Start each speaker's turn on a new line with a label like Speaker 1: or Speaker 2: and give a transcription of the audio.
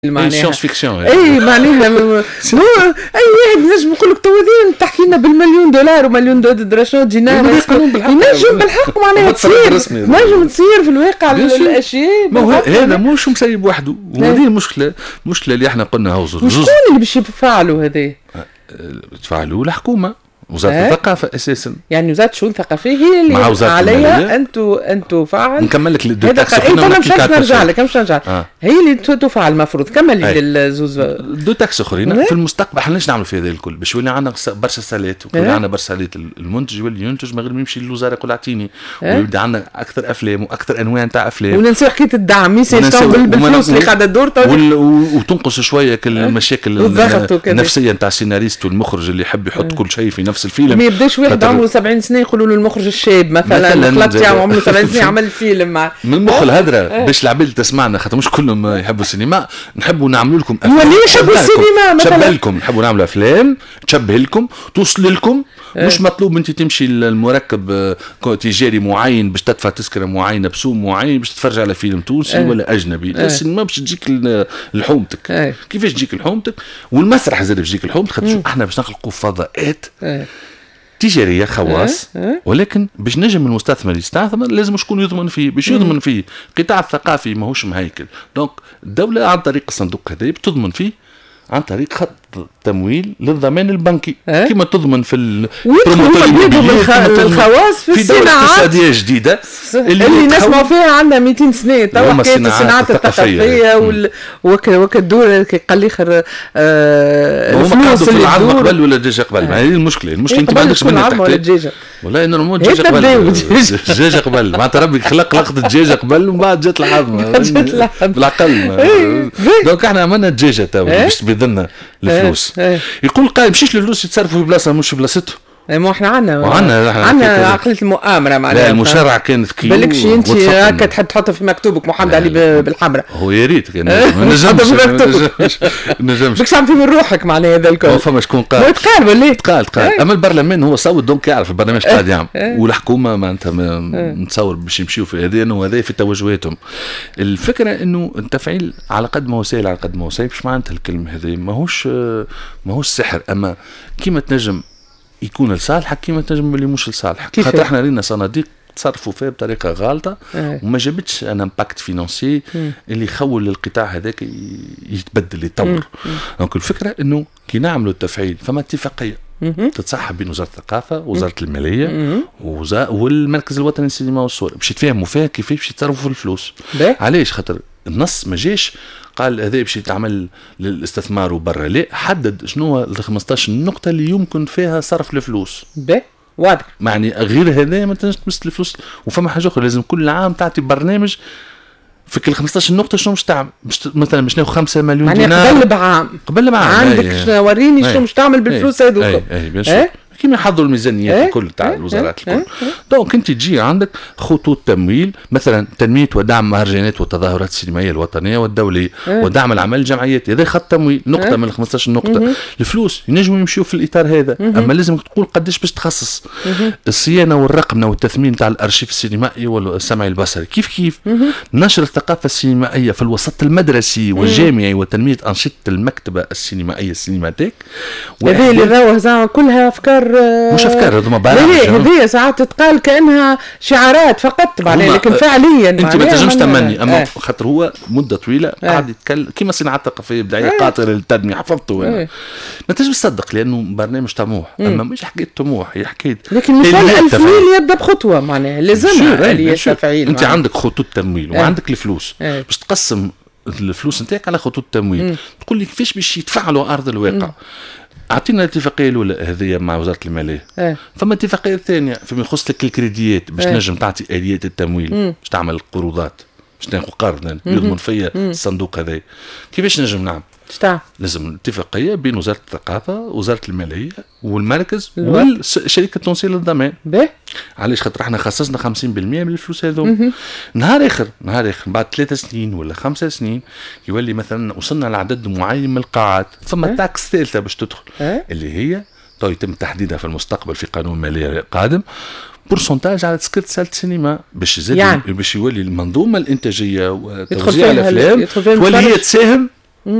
Speaker 1: معناها
Speaker 2: سيونس فيكسيون.
Speaker 1: اي معناها اي واحد نجم يقول لك توذين تحكي لنا بالمليون دولار ومليون درهم دينار ينجم بالحق معناها تصير نجم تصير في الواقع الاشياء.
Speaker 2: هذا مش مسيب وحده، وهذه المشكله اللي احنا قلنا هو
Speaker 1: شكون اللي باش يفعلوا هذا؟
Speaker 2: تفعلوا الحكومه، وزارة الثقافة أساسا، يعني
Speaker 1: وزارة الشؤون الثقافية هي اللي عليها أنتوا فعل.
Speaker 2: نكمل لك الدو تاكس
Speaker 1: أخرين مش نرجع لك هي اللي تفعل المفروض. كمل لي الزوز
Speaker 2: دو تاكس أخرين في المستقبل. احنا ليش نعمل في هذا الكل؟ باش يولي عندنا برشا سالات، ويولي عندنا برشا سالات، المنتج يولي ينتج من غير ما يمشي للوزارة يقول اعطيني، ويبدا عندنا أكثر أفلام وأكثر أنواع نتاع أفلام،
Speaker 1: وننسوا حكاية الدعم يساوي بالفلوس اللي قاعدة تدور،
Speaker 2: وتنقص شوية المشاكل النفسية نتاع السيناريست والمخرج اللي يحب يحط كل شيء في نفس الفيلم.
Speaker 1: ما يبداش واحد عمره 70 سنه يقولوا له المخرج الشاب مثلا الخلط تاعو عمره 70 سنه عمل فيلم مع
Speaker 2: من المخ الهدره باش العباد تسمعنا، خاطر مش كلهم يحبوا السينما. نحبوا نعملوا لكم
Speaker 1: افلام وليش يحبوا السينما مثلا،
Speaker 2: تشبه لكم، نحبوا نعملوا افلام تشبه لكم توصل لكم. مش مطلوب انت تمشي المركب تجاري معين باش تدفع تذكره معينه بسوم معين باش تتفرج على فيلم تونسي ولا اجنبي. السينما باش تجيك لحومتك. كيفاش تجيك لحومتك؟ والمسرح زاد باش يجيك لحومتك، خاطر احنا باش نخلقوا فضاءات تجارية خواص، ولكن باش نجم المستثمر يستثمر لازم شكون يضمن فيه. باش يضمن فيه القطاع الثقافي ماهوش مهيكل، دونك الدولة عن طريق الصندوق هذا بتضمن فيه عن طريق خط تمويل للضمان البنكي، كما تضمن في
Speaker 1: الخواص في الصناعات
Speaker 2: اقتصادية جديدة
Speaker 1: اللي نسمع فيها عندنا 200 سنة توا حكاية الصناعات الثقافية وكدور كقليخر
Speaker 2: الفلوس اللي العظمة قبل ولا الدجاجة قبل. هذه المشكلة انت ما عندكش منها تحتاج. والله انه نموت الدجاجة قبل، الدجاجة قبل معناتها ربي خلق لقطة الدجاجة قبل ومن بعد جات العظمة بالعقل. دونك احنا عملنا الدجاجة توا باش تبذلنا الفلوس. يقول قايم مشيش للفلوس يتصرفوا في بلاصه مش في بلاصته.
Speaker 1: ما احنا عندنا عقلية المؤامرة معناها.
Speaker 2: لا المشرع كانت كيو
Speaker 1: بالكش انت هكا تحط في مكتوبك محمد علي بالحمراء.
Speaker 2: هو يا ريت كان ما نجمش
Speaker 1: بيكش عم في من روحك معناها هذا الكل.
Speaker 2: هو فما شكون قال
Speaker 1: تقال ولا
Speaker 2: تقال اما البرلمان هو صوت دونك يعرف البرنامج قاعد يعمل، والحكومه معناتها نتصور باش يمشيوا في هذين وهذا في توجهاتهم. الفكره انه التفعيل على قد ما هو سهل على قد ما هو صعيب. مش معناتها الكلمه هذه ماهوش سحر، اما كيما تنجم يكون لصالحك كيما تنجم اللي مش لصالحك. خاطر احنا رينا صناديق تصرفوا فيها بطريقه غالطه وما جابتش ان امباكت فينانسي اللي يخول للقطاع هذاك يتبدل يتطور. دونك الفكره انه كي نعملوا التفعيل فما اتفاقيه تتصاحب بين وزاره الثقافه ووزاره الماليه والمركز الوطني للسينما والصور باش يتفاهموا فيها كيفاش باش يتصرفوا في الفلوس. علاش؟ خاطر النص ما جاش قال هذا باش يتعمل للاستثمار وبرا، لا حدد شنو ال 15 نقطه اللي يمكن فيها صرف الفلوس.
Speaker 1: واضح.
Speaker 2: يعني غير هذا ما تنجمش تمس الفلوس. وفما حاجه اخرى، لازم كل عام تعطي برنامج في كل 15 نقطه شنو باش تعمل. مثلا باش ناخذ 5 مليون دينار قبل بعام عندك
Speaker 1: وريني شنو باش تعمل بالفلوس هذوك.
Speaker 2: اي بيان كيما يحضروا الميزانيات الكل تاع الوزارات الكل. دونك انت تجي عندك خطوط تمويل، مثلا تنميه ودعم مهرجانات والتظاهرات السينمائيه الوطنيه والدوليه ودعم العمل الجمعياتي. هذا خط تمويل نقطه من ال 15 نقطه. الفلوس ينجموا يمشيوا في الاطار هذا، اما لازم تقول قداش باش تخصص. الصيانه والرقمنه والتثمين تاع الارشيف السينمائي والسمعي البصري، كيف نشر الثقافه السينمائيه في الوسط المدرسي والجامعي وتنميه انشطه المكتبه السينمائيه السينماتيك.
Speaker 1: هذه اللي راهو كلها افكار
Speaker 2: مش افكار، هذوما
Speaker 1: هذه ساعات تتقال كانها شعارات فقط معناها، لكن فعليا
Speaker 2: انت ما تنجمش تمني. اما خاطر هو مده طويله قاعد يتكلم كيما صناعه ثقافيه بدايه قاطره للتنميه. حفظته انا ما تنجمش تصدق لانه برنامج طموح. اما مش حكايه طموح، هي حكايه
Speaker 1: لكن مثال الفيل يبدا بخطوه معناها لازمها آلية تفعيل.
Speaker 2: انت عندك خطوط تمويل وعندك الفلوس باش تقسم الفلوس نتاعك على خطوط تمويل. تقول لي كيفاش باش يتفعلوا ارض الواقع. اعطينا الاتفاقيه الاولى هذه مع وزاره الماليه. فما اتفاقيه ثانيه فيما يخص لك الكريديات باش نجم تعطي اليات التمويل باش تعمل القروضات باش تاخذ قرض يضمن فيا الصندوق هذا. كيفاش نجم نعمل؟ لازم اتفاقيه بين وزاره الثقافه ووزاره الماليه والمركز والشركه التونسيه للضمان. علاش؟ خاطر احنا خصصنا 50% من الفلوس هذو. نهار اخر بعد 3 سنين ولا 5 سنين يولي مثلا وصلنا لعدد معين من القاعات، ثم تاكس ثالثه باش تدخل اللي هي يتم تحديدها في المستقبل في قانون ماليه قادم. بورسنتاج على تذكرة سالة السينما باش يزيد باش يولي المنظومة الإنتاجية وتوزيع الأفلام تولي هي تساهم